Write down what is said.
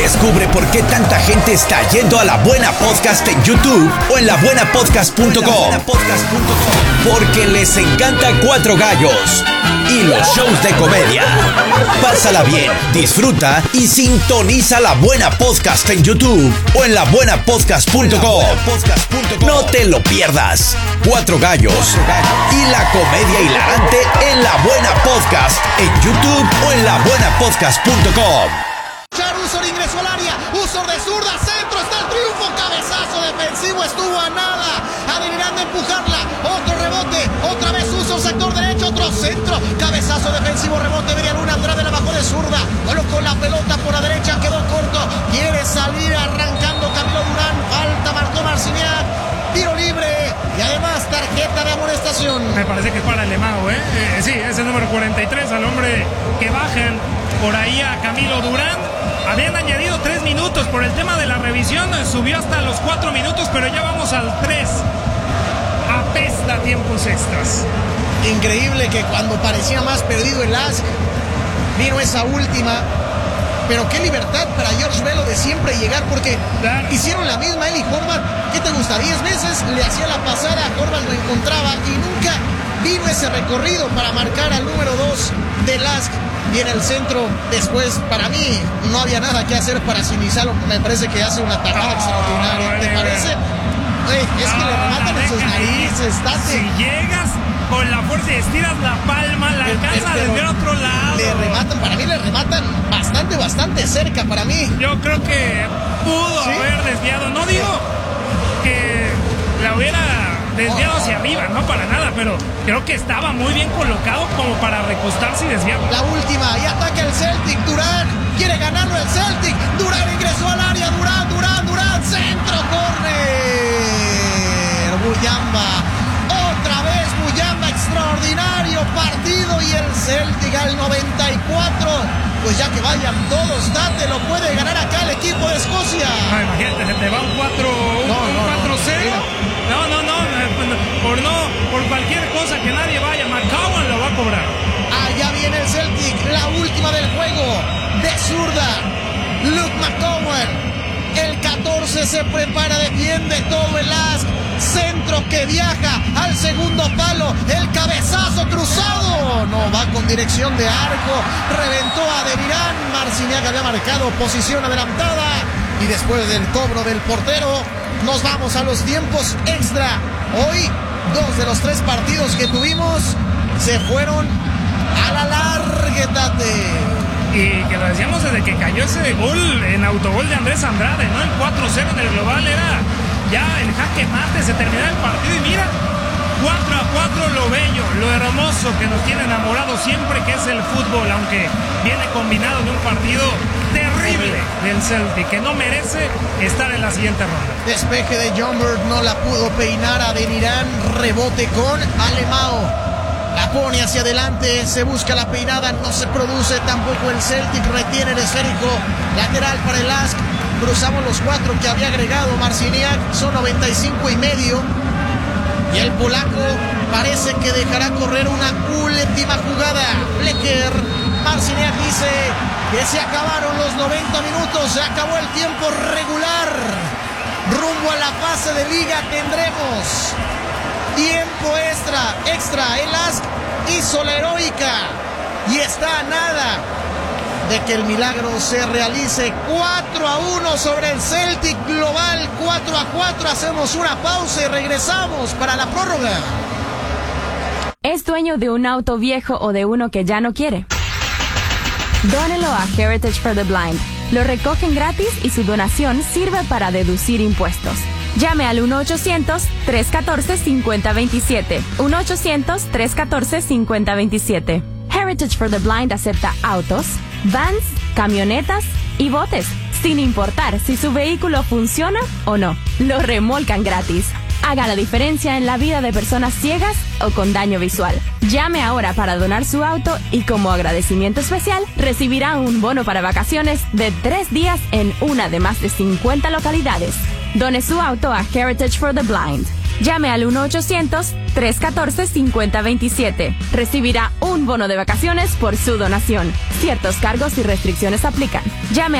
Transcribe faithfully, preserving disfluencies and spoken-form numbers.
Descubre por qué tanta gente está yendo a La Buena Podcast en YouTube o en la buena podcast punto com. Porque les encanta Cuatro Gallos y los shows de comedia. Pásala bien, disfruta y sintoniza La Buena Podcast en YouTube o en la buena podcast punto com. No te lo pierdas. Cuatro Gallos y la comedia hilarante en La Buena Podcast en YouTube o en la buena podcast punto com. Usor ingresó al área, Usor de zurda, centro, está el triunfo, cabezazo defensivo, estuvo a nada, adivinando empujarla, otro rebote, otra vez Usor, sector derecho, otro centro, cabezazo defensivo, rebote, Villaluna, Andrade la bajó de zurda, colocó la pelota por la derecha, quedó corto, quiere salir arrancando Camilo Durán, falta, marcó Marciniak, tiro libre y además tarjeta de amonestación. Me parece que es para Alemão, ¿eh? eh sí, es el número cuarenta y tres, al hombre que bajan por ahí a Camilo Durán. Habían añadido tres minutos por el tema de la revisión, subió hasta los cuatro minutos, pero ya vamos al tres. Apesta tiempos extras. Increíble que cuando parecía más perdido el Lask, vino esa última. Pero qué libertad para George Bello de siempre llegar, porque claro, hicieron la misma él y Horvath. ¿Qué te gusta? diez veces le hacía la pasada, Horvath lo encontraba y nunca vino ese recorrido para marcar al número dos de Lask. Y en el centro, después, para mí, no había nada que hacer para Sinizalo. Me parece que hace una tajada oh, extraordinaria. ¿Te parece? Oye, es que oh, le rematan en sus narices. Date. Si llegas con la fuerza y estiras la palma, la alcanza desde el otro lado. Le rematan, para mí le rematan bastante, bastante cerca, para mí. Yo creo que pudo ¿Sí? haber desviado. No digo que la hubiera desviado hacia arriba, no para nada, pero creo que estaba muy bien colocado como para recostarse y desviar. La última, y ataca el Celtic, Durán, quiere ganarlo el Celtic, Durán ingresó al área, Durán, Durán, Durán, centro, corner, Muyamba, otra vez Muyamba, extraordinario partido, y el Celtic al noventa y cuatro, pues ya que vayan todos, Date lo puede ganar acá el equipo de Escocia. Ah, imagínate, se te va un cuatro cero. No, no, no, por no, por cualquier cosa que nadie vaya, McCowan lo va a cobrar. Allá viene el Celtic, la última del juego, de zurda, Luke McCowan, el catorce se prepara, defiende todo el Lask, centro que viaja al segundo palo, el cabezazo cruzado, no va con dirección de arco, reventó a Devirán, Marciniak había marcado posición adelantada, y después del cobro del portero, nos vamos a los tiempos extra. Hoy, dos de los tres partidos que tuvimos se fueron a la larga, Tate. Y que lo decíamos desde que cayó ese gol en autogol de Andrés Andrade, ¿no? El cuatro cero en el global era ya el jaque mate, se terminaba el partido y mira, cuatro a cuatro, lo bello, lo hermoso que nos tiene enamorados siempre, que es el fútbol, aunque viene combinado de un partido terrible del Celtic, que no merece estar en la siguiente ronda. Despeje de John Bird, no la pudo peinar a Denirán, rebote con Alemão, la pone hacia adelante, se busca la peinada, no se produce tampoco el Celtic, retiene el esférico, lateral para el Lask, cruzamos los cuatro que había agregado Marciniak, son noventa y cinco y medio, y el polaco parece que dejará correr una última jugada. Flecker, Marciniak dice que se acabaron los noventa minutos, se acabó el tiempo regular. Rumbo a la fase de liga tendremos tiempo extra, extra. El Lask hizo la heroica y está a nada de que el milagro se realice. Cuatro a uno sobre el Celtic, global cuatro a cuatro. Hacemos una pausa y regresamos para la prórroga. ¿Es dueño de un auto viejo o de uno que ya no quiere? Dónelo a Heritage for the Blind. Lo recogen gratis y su donación sirve para deducir impuestos. Llame al uno ochocientos, tres uno cuatro, cinco cero dos siete. uno ochocientos, tres uno cuatro, cinco cero dos siete. Heritage for the Blind acepta autos, vans, camionetas y botes, sin importar si su vehículo funciona o no. Lo remolcan gratis. Haga la diferencia en la vida de personas ciegas o con daño visual. Llame ahora para donar su auto y como agradecimiento especial recibirá un bono para vacaciones de tres días en una de más de cincuenta localidades. Done su auto a Heritage for the Blind. Llame al uno ochocientos, tres uno cuatro, cinco cero dos siete. Recibirá un bono de vacaciones por su donación. Ciertos cargos y restricciones aplican. Llame